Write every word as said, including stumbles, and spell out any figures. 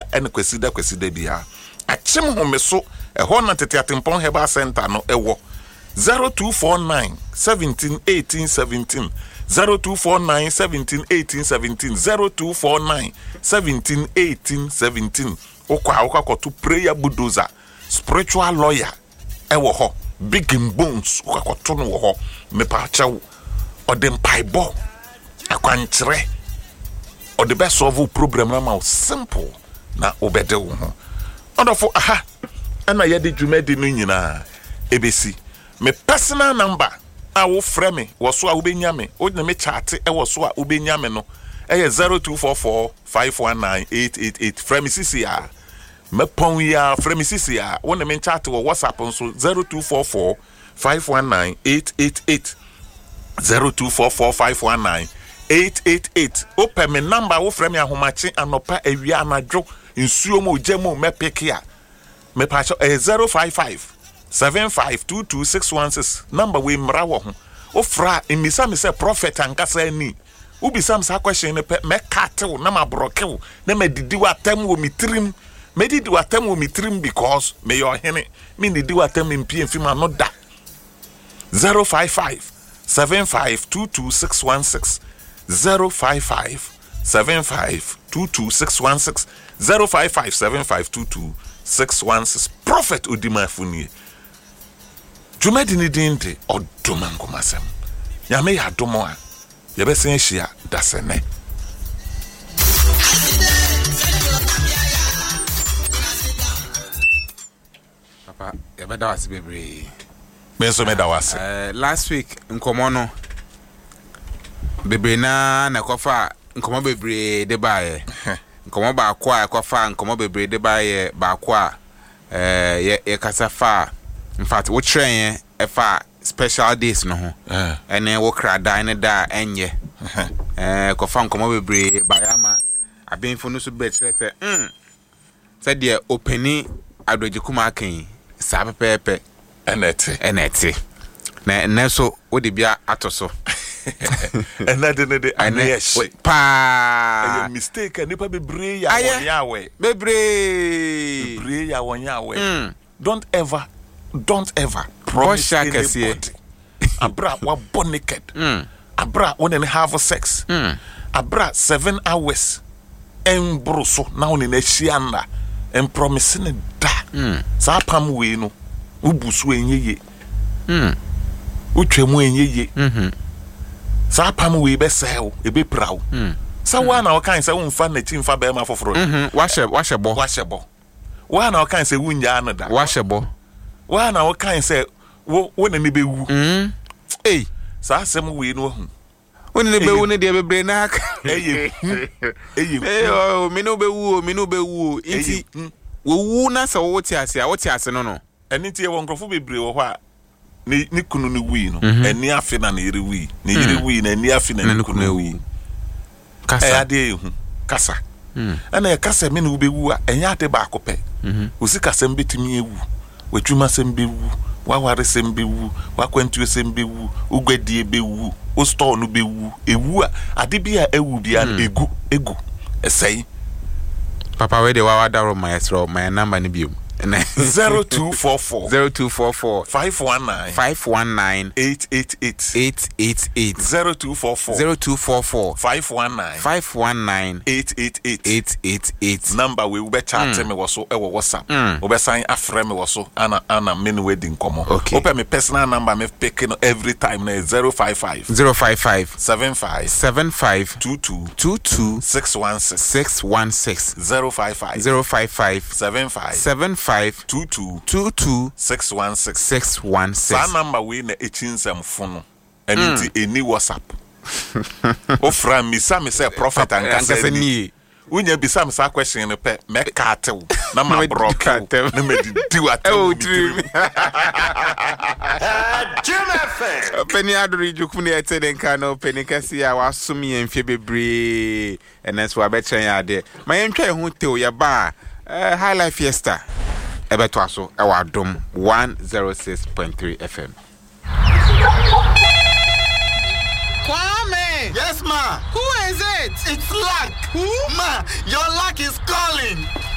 ene kwesida kwesida bia achim home so e ho na tete atempon Herbal Center no ewo zero two four nine seventeen eighteen seventeen zero two four nine seventeen eighteen seventeen zero two four nine seventeen eighteen seventeen okwa okwa to prayer bulldozer spiritual lawyer ewo ho big in bones okwa to no ho me pa chawo odem paibo akwankyere or the best solve problem na ma simple na obede wo ho ondofo aha na ye de dwumadi no nyina ebesi me personal number a wo frɛ me wo so a wo benya me o na me chat e wo so a wo benya me no e zero two four four five one nine eight eight eight frɛ me sisi a me pon ya frɛ me sisi a wo na me chat wo WhatsApp nso zero two four four five one nine eight eight eight zero two four four five one nine eight eight eight open me number wo frɛ me ahomache anopa awia anadwo nsuo mo jemo me pekia me pa cho zero five five seven five two two six one six number we mra wo ho o fra emisa me say prophet ankasa ani ubi sam sa question ne pe me katew na ma brokew na me didi watam wo mitrim me didi watam wo mitrim because me your hene me didi watam impie mfima no da zero five five seven five two two six one six zero five five seven five two two six one six zero five five seven five two two six one six prophet Udima Funie Jumedi ni dinte oduma ngomasem nyame ya domo a ye be sen hia dasene papa ye be da wase bebre me so me da wase eh last week nkomo no bebre na na kofa nkomo bebre de bae nkomo ba kwa kofa nkomo bebre de bae ba kwa eh ye ye kasafa in fact wo train e fa special days no ho eh ene wo krada ne da enye eh kofa nkomo bebre ba ya ma abenfo no so be kire se mm se de openi adojikuma akan sa pepepe enete enete na neso wo de bia atoso enade ne de anesh pa a mistake nipa bebre ya won yawe bebre bebre ya won yawe don't ever don't ever promise anybody abra wa born naked abra when they have sex abra seven hours en bruso na won na hia en promise ne da sa pam we no ubusu enyeye mm utwemu enyeye mhm sa pam we be sell e be praw mm sa wa na o kan se won fa na chi mfa be ma foforo mhm wa hye wa hyebo wa hyebo wa na o kan se wunya no da wa hyebo wa na o kan se wo wo na ni be wu mm eh sa asem we no hu woni ne be wu ne de bebre na aka eye eye eh o mi no be wu mi no be wu inti wo wu na se wo ti ase a wo ti ase no no eni tie won krofo bebre wo ho a ni ni kunu ni wi no eni afi na na yiri wi ni yiri wi na eni afi na ni kunu wi kasa e ade hu kasa ana e kasa me na ubewu a enya ade ba akopɛ osi kasa mbetimi ewu watwuma sembewu waware sembewu wakwantu sembewu ugwadie bewu o store no bewu ewu a ade bia ewu bia egu egu esai papa we de wawada my esro my number ni biom zero two four four zero two four four five one nine five one nine eight eight eight eight eight eight zero two four four zero two four four five one nine five one nine eight eight eight eight eight eight number we be chat me woso e wo WhatsApp we be sign afre me woso ana ana me no wedding komo open me personal number me pick every time na zero five five zero five five seven five seven five two two two two six one six six one six zero five five zero five five seven five seven five two two two two six one six six one six. That number we na echinsem fono and mm. any WhatsApp. O from me say me say prophet and kasa ni. Unya bisa me say question ne pe me katew na ma broke na me di watew. Oh dream. Jim F M. Penny adori juku ne ete den kan no penny kasi a wasum ye mfie bebre eneso abetren ya de. Ma ye ntwa ho tew ya ba High Life Fiesta. Ebeto aso e wa dom one oh six point three F M. Kwame! Yes, ma. Who is it? It's Luck. Who? Ma, your luck is calling.